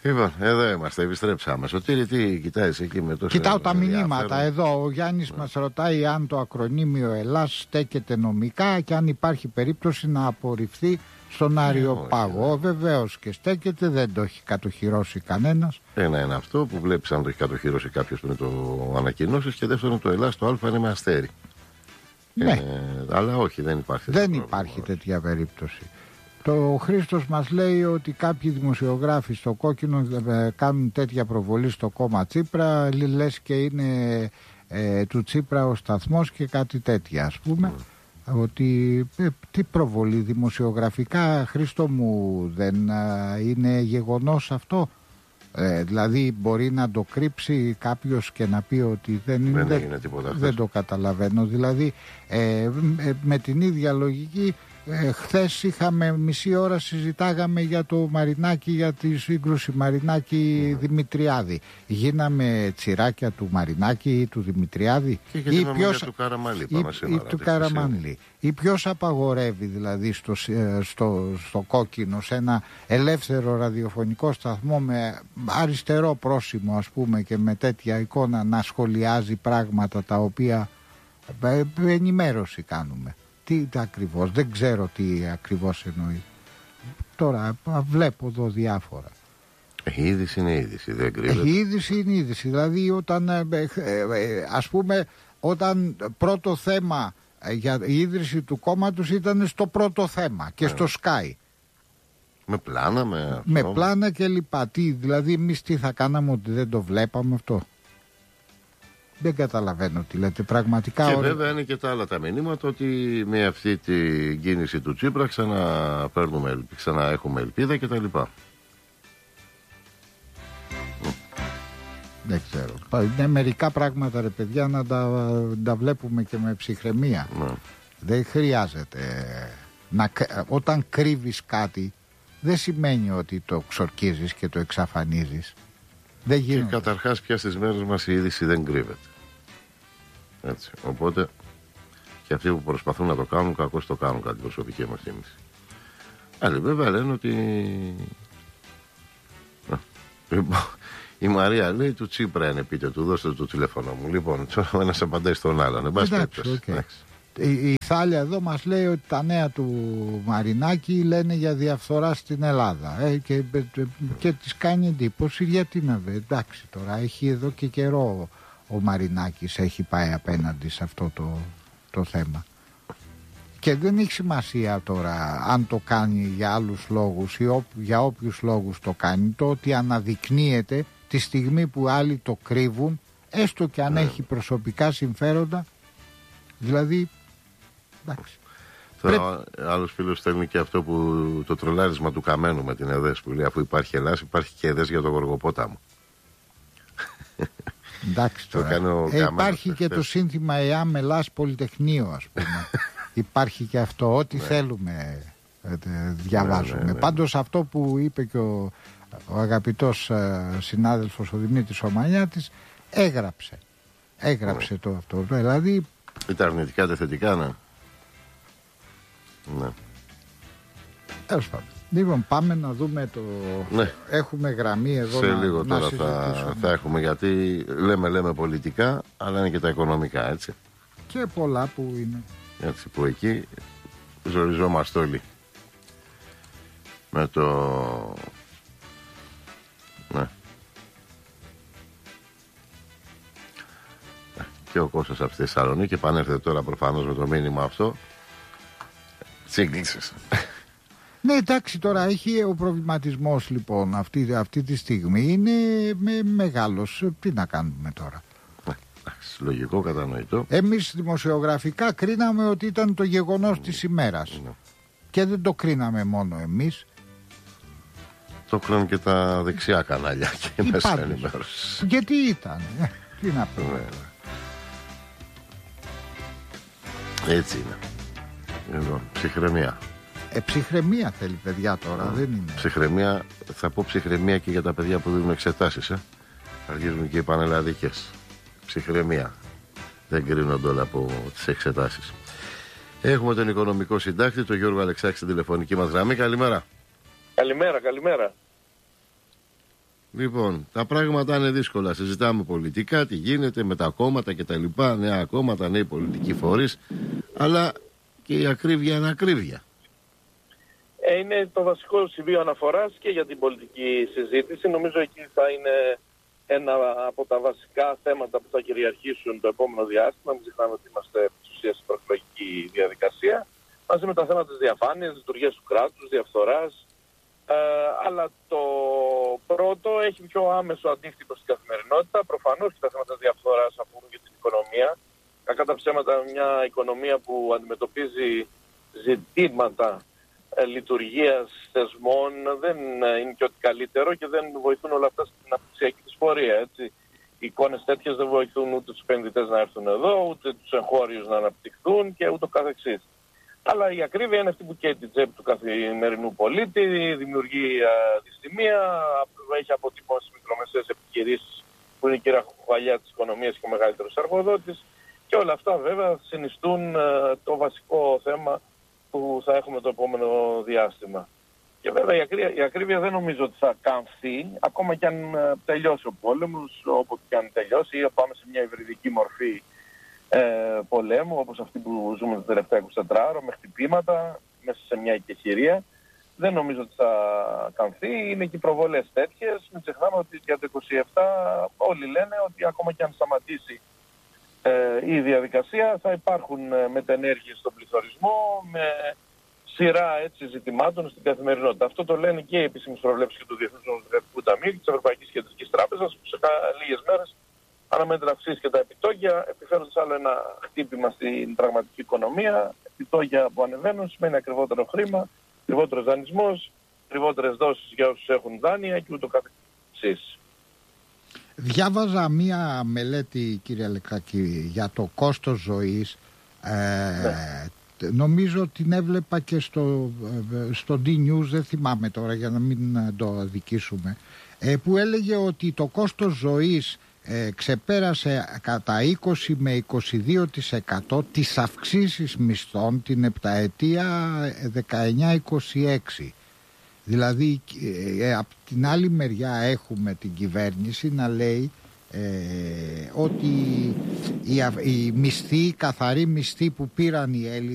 Λοιπόν, εδώ είμαστε, επιστρέψαμε. Σωτήρη, τι κοιτάζεις εκεί με τόσο. Κοιτάω τα μηνύματα εδώ. Ο Γιάννης μας ρωτάει αν το ακρονίμιο Ελλάς στέκεται νομικά και αν υπάρχει περίπτωση να απορριφθεί στον Αριοπάγο. Βεβαίως και στέκεται, δεν το έχει κατοχυρώσει κανένας. Ένα είναι αυτό που βλέπεις αν το έχει κατοχυρώσει κάποιος πριν το ανακοινώσεις, και δεύτερον το Ελλάς το Α είναι με αστέρι. Ναι. Αλλά όχι, δεν υπάρχει. Δεν υπάρχει τέτοια περίπτωση. Το Χρήστος μας λέει ότι κάποιοι δημοσιογράφοι στο Κόκκινο κάνουν τέτοια προβολή στο κόμμα Τσίπρα, λες και είναι του Τσίπρα ο σταθμός και κάτι τέτοια, ας πούμε. Ότι τι προβολή δημοσιογραφικά, Χρήστο μου, δεν είναι γεγονός αυτό? Δηλαδή μπορεί να το κρύψει κάποιος και να πει ότι δεν είναι, δεν το καταλαβαίνω. Δηλαδή με την ίδια λογική χθες είχαμε μισή ώρα, συζητάγαμε για το Μαρινάκη, για τη σύγκρουση Μαρινάκη-Δημητριάδη. Γίναμε τσιράκια του Μαρινάκη ή του Δημητριάδη, ή ποιος, του Καραμανλή, ή του Καραμανλή, ή ποιος απαγορεύει δηλαδή στο Κόκκινο, σε ένα ελεύθερο ραδιοφωνικό σταθμό με αριστερό πρόσημο, ας πούμε, και με τέτοια εικόνα, να σχολιάζει πράγματα τα οποία ενημέρωση κάνουμε. Τι ακριβώς, δεν ξέρω τι ακριβώς εννοεί. Τώρα βλέπω εδώ διάφορα. Η είδηση είναι είδηση, δεν κρύβεται. Η είδηση είναι είδηση. Δηλαδή όταν ας πούμε, όταν πρώτο θέμα για η ίδρυση του κόμματος ήταν στο πρώτο θέμα και στο Sky. Με πλάνα, με πλάνα και λοιπά. Δηλαδή εμείς τι θα κάναμε, ότι δεν το βλέπαμε αυτό? Δεν καταλαβαίνω τι λέτε πραγματικά. Και βέβαια είναι και τα άλλα τα μηνύματα ότι με αυτή την κίνηση του Τσίπρα ξανά έχουμε ελπίδα κτλ. Δεν ξέρω. Είναι μερικά πράγματα, ρε παιδιά, να τα βλέπουμε και με ψυχραιμία. Δεν χρειάζεται όταν κρύβεις κάτι, δεν σημαίνει ότι το ξορκίζεις και το εξαφανίζεις. Δεν γίνεται. Και καταρχάς πια στις μέρες μας η είδηση δεν κρύβεται. Έτσι. Οπότε και αυτοί που προσπαθούν να το κάνουν, κακώς το κάνουν, κατά την προσωπική μας θύμηση. Άλλοι βέβαια λένε ότι η Μαρία λέει του Τσίπρα είναι, πείτε του, δώστε το τηλέφωνο μου. Λοιπόν, ο ένας απαντάει στον άλλον. Η Θάλια εδώ μας λέει ότι τα νέα του Μαρινάκη λένε για διαφθορά στην Ελλάδα και της κάνει εντύπωση. Γιατί να βρει, εντάξει, τώρα έχει εδώ και καιρό ο Μαρινάκης έχει πάει απέναντι σε αυτό το θέμα. Και δεν έχει σημασία τώρα αν το κάνει για άλλους λόγους ή για όποιους λόγους το κάνει. Το ότι αναδεικνύεται τη στιγμή που άλλοι το κρύβουν, έστω και αν έχει προσωπικά συμφέροντα. Δηλαδή, εντάξει. Τώρα άλλος φίλος στέλνει και αυτό που το τρολάρισμα του Καμένου με την ΕΔΕΣ, που λέει αφού υπάρχει Ελλάς υπάρχει και ΕΔΕΣ για τον Γοργοπόταμο. Εντάξει τώρα. Υπάρχει και το σύνθημα ΕΑΜ Ελλάς Πολυτεχνείο, ας πούμε. Υπάρχει και αυτό, ό,τι θέλουμε διαβάζουμε. Πάντως αυτό που είπε και ο αγαπητός συνάδελφος ο Δημήτρης Ομανιάτης, έγραψε το αυτό. Δηλαδή είτε αρνητικά είτε θετικά, ναι. Τέλος πάντων. Λοιπόν, πάμε να δούμε το. Ναι. Έχουμε γραμμή εδώ. Σε λίγο τώρα θα έχουμε, γιατί λέμε πολιτικά, αλλά είναι και τα οικονομικά, έτσι. Και πολλά που είναι. Έτσι, που εκεί ζοριζόμαστε όλοι. Με το. Ναι. Και ο Κώστας από τη Θεσσαλονίκη επανέρχεται τώρα προφανώς με το μήνυμα αυτό. Τσίγκλησες. Ναι, εντάξει, τώρα έχει ο προβληματισμός λοιπόν αυτή τη στιγμή είναι μεγάλος. Τι να κάνουμε τώρα? Εντάξει, λογικό, κατανοητό. Εμείς δημοσιογραφικά κρίναμε ότι ήταν το γεγονός της ημέρας. Και δεν το κρίναμε μόνο εμείς. Το κρίνουν και τα δεξιά κανάλια και μέσα ενημέρωση. Γιατί ήταν, τι να πούμε. Έτσι είναι. Εδώ, ψυχραιμία. Ψυχραιμία θέλει, παιδιά, τώρα, δεν είναι. Ψυχραιμία, θα πω ψυχραιμία και για τα παιδιά που δίνουν εξετάσεις. Αρχίζουν και οι πανελλαδικές. Ψυχραιμία. Δεν κρίνονται όλα από τις εξετάσεις. Έχουμε τον οικονομικό συντάκτη, τον Γιώργο Αλεξάκη, στην τηλεφωνική μας γραμμή. Καλημέρα. Καλημέρα. Λοιπόν, τα πράγματα είναι δύσκολα. Συζητάμε πολιτικά, τι γίνεται με τα κόμματα και τα λοιπά. Νέα κόμματα, νέοι πολιτικοί φορείς. Αλλά και η ακρίβεια είναι ακρίβεια. Είναι το βασικό σημείο αναφοράς και για την πολιτική συζήτηση. Νομίζω εκεί θα είναι ένα από τα βασικά θέματα που θα κυριαρχήσουν το επόμενο διάστημα. Μην ξεχνάμε ότι είμαστε επί της ουσίας στην προεκλογική διαδικασία. Μαζί με τα θέματα της διαφάνειας, λειτουργίας του κράτους, διαφθοράς. Αλλά το πρώτο έχει πιο άμεσο αντίκτυπο στην καθημερινότητα. Προφανώς και τα θέματα της διαφθοράς αφορούν και την οικονομία. Κακά τα ψέματα, μια οικονομία που αντιμετωπίζει ζητήματα λειτουργίας θεσμών δεν είναι και ότι καλύτερο και δεν βοηθούν όλα αυτά στην αναπτυξιακή της πορεία. Έτσι. Οι εικόνες τέτοιες δεν βοηθούν ούτε τους επενδυτές να έρθουν εδώ, ούτε τους εγχώριους να αναπτυχθούν και ούτω καθεξής. Αλλά η ακρίβεια είναι αυτή που καίει την τσέπη του καθημερινού πολίτη, δημιουργεί δυστημία, έχει αποτυπώσει μικρομεσαίες επιχειρήσεις που είναι η κυρία χουφαλιά της οικονομίας και ο μεγαλύτερος εργοδότης. Και όλα αυτά βέβαια συνιστούν το βασικό θέμα που θα έχουμε το επόμενο διάστημα. Και βέβαια η ακρίβεια δεν νομίζω ότι θα καμφθεί, ακόμα και αν τελειώσει ο πόλεμος, όποτε και αν τελειώσει, ή πάμε σε μια υβριδική μορφή πολέμου, όπως αυτή που ζούμε τα τελευταία 24 ώρα, με χτυπήματα, μέσα σε μια εκεχηρία. Δεν νομίζω ότι θα καμφθεί, είναι και οι προβολές τέτοιες. Μην ξεχνάμε ότι για το 27 όλοι λένε ότι ακόμα και αν σταματήσει η διαδικασία θα υπάρχουν μετενέργειες στον πληθωρισμό, με σειρά έτσι ζητημάτων στην καθημερινότητα. Αυτό το λένε και οι επίσημες προβλέψεις και του Διεθνούς Νομισματικού Ταμείου και της Ευρωπαϊκής Κεντρικής Τράπεζας, που σε λίγες μέρες αναμένεται να αυξήσει και τα επιτόκια, επιφέροντας άλλο ένα χτύπημα στην πραγματική οικονομία. Επιτόκια που ανεβαίνουν σημαίνει ακριβότερο χρήμα, ακριβότερος δανεισμός, ακριβότερες δόσεις για όσους έχουν δάνεια και ούτω καθεξής. Διάβαζα μία μελέτη, κύριε Αλεξάκη, για το κόστος ζωής. Νομίζω την έβλεπα και στο D-News, δεν θυμάμαι τώρα για να μην το αδικήσουμε, που έλεγε ότι το κόστος ζωής ξεπέρασε κατά 20 με 22% τις αυξήσεις μισθών την επταετία 19-26. Δηλαδή από την άλλη μεριά έχουμε την κυβέρνηση να λέει ότι οι μισθοί, οι καθαροί μισθοί που πήραν οι Έλληνες